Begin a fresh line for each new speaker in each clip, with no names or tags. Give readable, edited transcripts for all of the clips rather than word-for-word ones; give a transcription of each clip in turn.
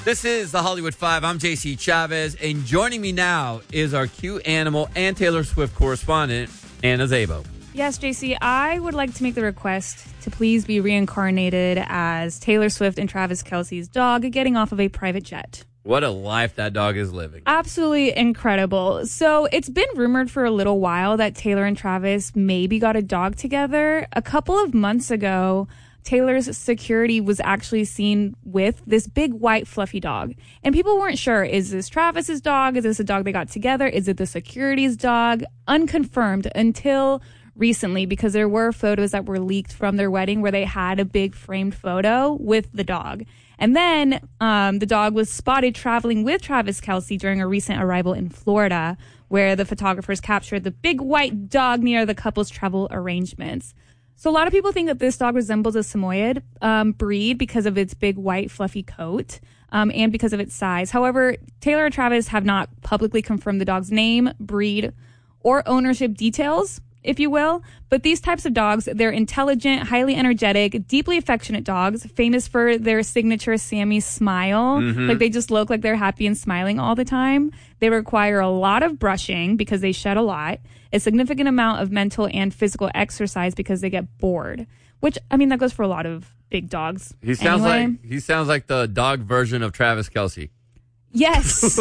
This is the Hollywood Five. I'm JC Chavez, and joining me now is our cute animal and Taylor Swift correspondent, Anna Szabo.
Yes, JC, I would like to make the request to please be reincarnated as Taylor Swift and Travis Kelce's dog getting off of a private jet.
What a life that dog is living.
Absolutely incredible. So it's been rumored for a little while that Taylor and Travis maybe got a dog together. A couple of months ago, Taylor's security was actually seen with this big white fluffy dog. And people weren't sure, is this Travis's dog? Is this a dog they got together? Is it the security's dog? Unconfirmed until recently, because there were photos that were leaked from their wedding where they had a big framed photo with the dog. And then the dog was spotted traveling with Travis Kelce during a recent arrival in Florida, where the photographers captured the big white dog near the couple's travel arrangements. So a lot of people think that this dog resembles a Samoyed breed because of its big white fluffy coat and because of its size. However, Taylor and Travis have not publicly confirmed the dog's name, breed, or ownership details, if you will. But these types of dogs, they're intelligent, highly energetic, deeply affectionate dogs, famous for their signature Sammy smile. Like they just look like they're happy and smiling all the time. They require a lot of brushing because they shed a lot, a significant amount of mental and physical exercise because they get bored, which, I mean, that goes for a lot of big dogs.
He sounds like the dog version of Travis Kelce.
Yes.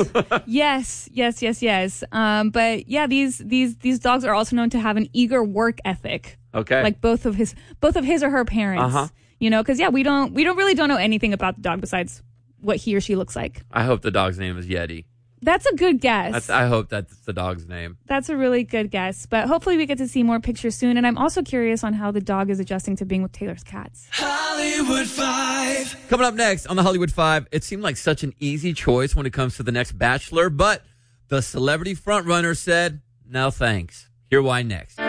Yes. But yeah, these dogs are also known to have an eager work ethic.
Okay.
Like both of his or her parents. You know, because we don't really know anything about the dog besides what he or she looks like.
I hope the dog's name is Yeti.
That's a good guess.
I hope that's the dog's name.
That's a really good guess. But hopefully we get to see more pictures soon. And I'm also curious on how the dog is adjusting to being with Taylor's cats.
Hollywood Five.
Coming up next on the Hollywood Five, it seemed like such an easy choice when it comes to the next Bachelor, but the celebrity frontrunner said, no thanks. Hear why next.